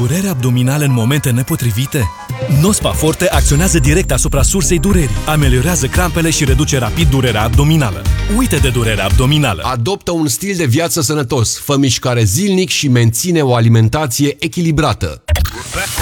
Durere abdominală în momente nepotrivite? Nospa Forte acționează direct asupra sursei durerii, ameliorează crampele și reduce rapid durerea abdominală. Uită de durerea abdominală. Adoptă un stil de viață sănătos, fă mișcare zilnic și menține o alimentație echilibrată.